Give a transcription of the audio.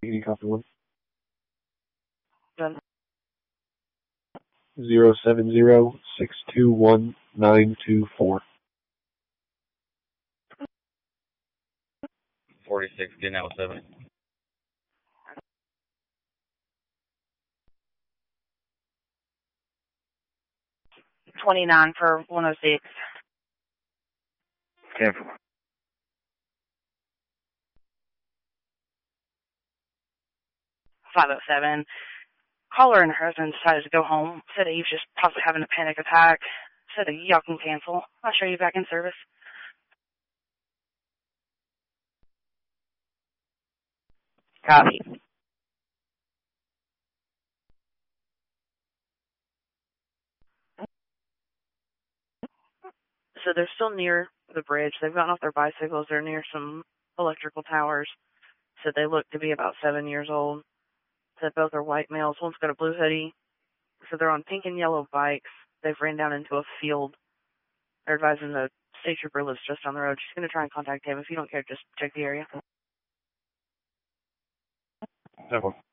copy one. Done. 070-621-924. 46, getting out with 7. $29 for 106. Cancel. 507. Caller and her husband decided to go home. Said that he was just possibly having a panic attack. Said that y'all can cancel. I'll show you back in service. Copy. So they're still near the bridge. They've gotten off their bicycles. They're near some electrical towers. Said they look to be about 7 years old. Said both are white males. One's got a blue hoodie. So they're on pink and yellow bikes. They've ran down into a field. They're advising the state trooper lives just on the road. She's going to try and contact him. If you don't care, just check the area. That one.